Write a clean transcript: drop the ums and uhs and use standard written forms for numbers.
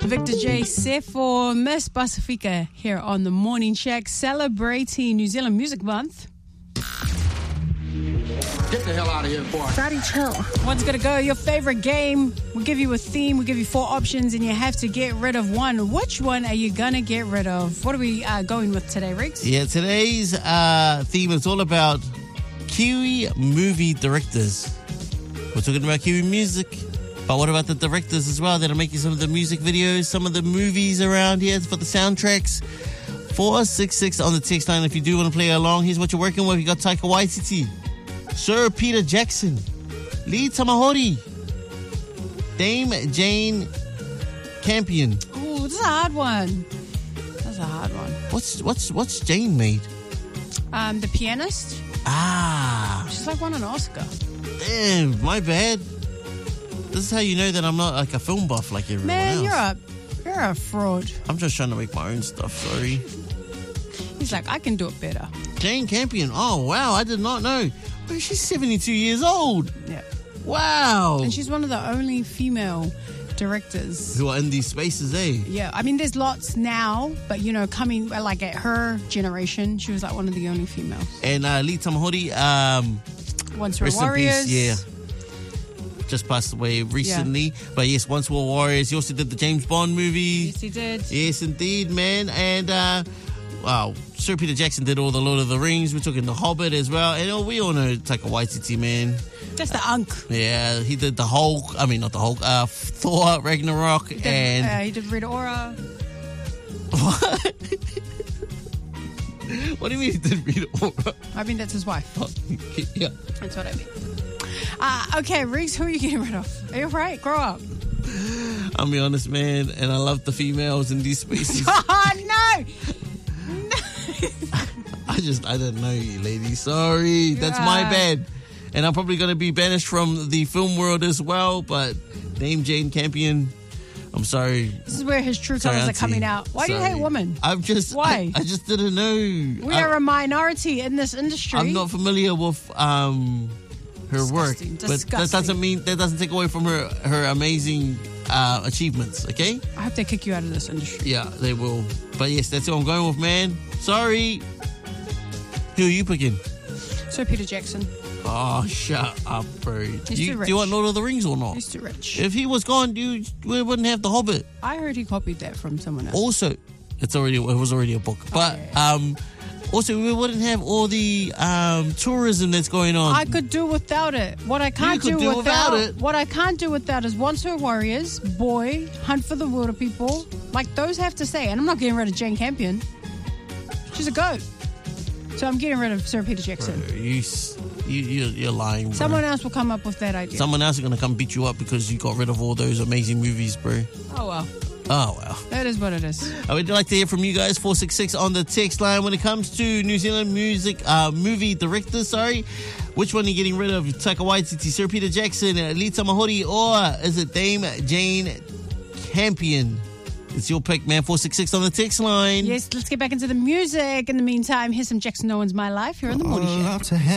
Victor J. Sefo, Miss Pacifica here on the Morning Shack, celebrating New Zealand Music Month. Get the hell out of here, boy. Daddy, chill. One's going to go. Your favorite game. We'll give you a theme. We'll give you 4 options, and you have to get rid of one. Which one are you going to get rid of? What are we going with today, Riggs? Yeah, today's theme is all about Kiwi movie directors. We're talking about Kiwi music, but what about the directors as well that are making some of the music videos, some of the movies around here for the soundtracks? 466 on the text line if you do want to play along. Here's what you're working with. You got Taika Waititi, Sir Peter Jackson, Lee Tamahori, Dame Jane Campion. Oh, this is a hard one. That's a hard one. What's Jane made? The Pianist. Ah. She's like won an Oscar. Damn, my bad. This is how you know that I'm not like a film buff like everyone Man, else. you're a fraud. I'm just trying to make my own stuff, sorry. He's like, I can do it better. Jane Campion. Oh, wow, I did not know. Well, she's 72 years old. Yeah. Wow. And she's one of the only female directors who are in these spaces, eh? Yeah, I mean, there's lots now, but, you know, coming, like, at her generation, she was, like, one of the only females. And Lee Tamahori, Once Were Warriors. Yeah. Just passed away recently. Yeah. But, yes, Once Were Warriors. He also did the James Bond movie. Yes, he did. Yes, indeed, man. And, wow, Sir Peter Jackson did all the Lord of the Rings. We're talking The Hobbit as well. And we all know Taika Waititi, man. That's the Unk. Yeah, he did the Hulk. I mean, not the Hulk. Thor, Ragnarok, he did Red Aura. What? What do you mean he did Red Aura? I mean, that's his wife. Oh, yeah. That's what I mean. Okay, Riggs, who are you getting rid of? Are you right? Grow up. I'll be honest, man, and I love the females in these spaces. Oh, no! I didn't know you, lady. Sorry. That's my bad. And I'm probably going to be banished from the film world as well, but Dame Jane Campion, I'm sorry. This is where his true colors are coming out. Why do you hate women? Why? I just didn't know. We are a minority in this industry. I'm not familiar with her work. But that doesn't take away from her amazing achievements, okay? I hope they kick you out of this industry. Yeah, they will. But yes, that's what I'm going with, man. Sorry. Who are you picking? Sir Peter Jackson. Oh, shut up, bro. He's too rich. Do you want Lord of the Rings or not? He's too rich. If he was gone, we wouldn't have The Hobbit. I heard he copied that from someone else. Also, it was already a book. But also, we wouldn't have all the tourism that's going on. I could do without it. What I can't do without is Once Were Warriors, Boy, Hunt for the Wilder People. Like, those have to stay. And I'm not getting rid of Jane Campion. She's a goat. So I'm getting rid of Sir Peter Jackson. Bro, you're lying, bro. Someone else will come up with that idea. Someone else is going to come beat you up because you got rid of all those amazing movies, bro. Oh, well. Oh, well. That is what it is. I would like to hear from you guys, 466 on the text line. When it comes to New Zealand movie directors, which one are you getting rid of? Taika Waititi, Sir Peter Jackson, Lee Tamahori, or is it Dame Jane Campion? It's your pick, man. 466 on the text line. Yes, let's get back into the music. In the meantime, here's some Jackson Owens, My Life, here on the Morning Show.